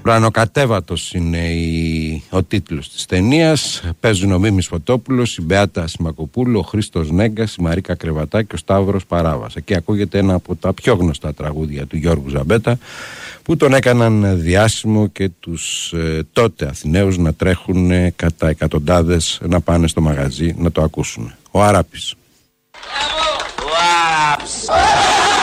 Ουρανοκατέβατος είναι ο τίτλος της ταινίας. Παίζουν ο Μίμης Φωτόπουλος, η Μπεάτα Σιμακοπούλου, ο Χρήστος Νέγκας, η Μαρίκα Κρεβατά και ο Σταύρος Παράβας. Εκεί ακούγεται ένα από τα πιο γνωστά τραγούδια του Γιώργου Ζαμπέτα, που τον έκαναν διάσημο και τους τότε Αθηναίους να τρέχουν κατά εκατοντάδες να πάνε στο μαγαζί να το ακούσουν. Ο Αράπης. Ο Αράπης.